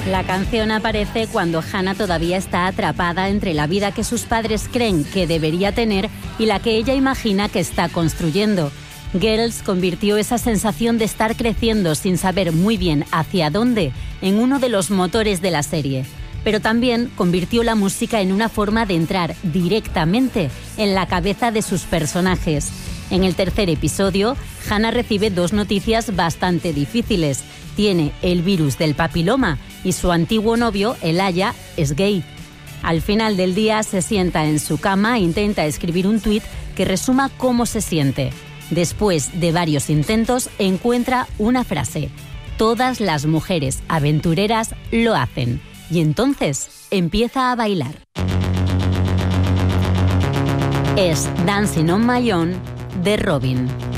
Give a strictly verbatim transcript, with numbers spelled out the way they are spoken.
La canción aparece cuando Hannah todavía está atrapada entre la vida que sus padres creen que debería tener y la que ella imagina que está construyendo. Girls convirtió esa sensación de estar creciendo sin saber muy bien hacia dónde en uno de los motores de la serie. Pero también convirtió la música en una forma de entrar directamente en la cabeza de sus personajes. En el tercer episodio, Hannah recibe dos noticias bastante difíciles. Tiene el virus del papiloma y su antiguo novio, Elijah, es gay. Al final del día se sienta en su cama e intenta escribir un tuit que resuma cómo se siente. Después de varios intentos, encuentra una frase: todas las mujeres aventureras lo hacen. Y entonces empieza a bailar. Es Dancing on My Own de Robyn.